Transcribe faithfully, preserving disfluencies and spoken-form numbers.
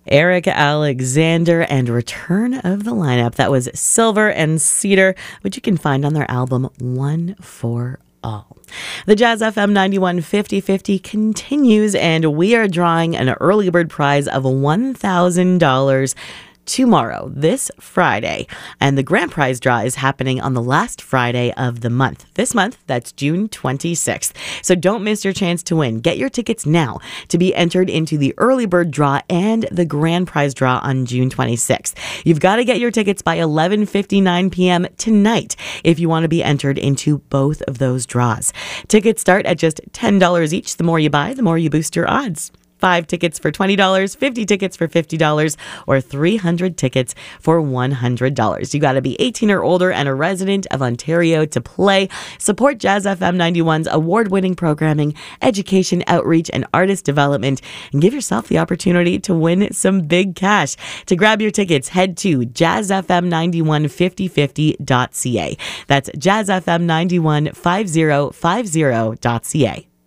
Eric Alexander and Return of the Lineup. That was Silver and Cedar, which you can find on their album One for All. The Jazz F M ninety-one fifty fifty continues, and we are drawing an early bird prize of one thousand dollars tomorrow, this Friday. And the grand prize draw is happening on the last Friday of the month. This month, that's June twenty-sixth. So don't miss your chance to win. Get your tickets now to be entered into the early bird draw and the grand prize draw on June twenty-sixth. You've got to get your tickets by eleven fifty-nine p.m. tonight if you want to be entered into both of those draws. Tickets start at just ten dollars each. The more you buy, the more you boost your odds. Five tickets for twenty dollars, fifty tickets for fifty dollars, or three hundred tickets for one hundred dollars. You got to be eighteen or older and a resident of Ontario to play. Support Jazz F M ninety-one's award-winning programming, education, outreach, and artist development, and give yourself the opportunity to win some big cash. To grab your tickets, head to jazz f m ninety-one fifty fifty dot c a. That's jazz f m ninety-one fifty fifty dot c a.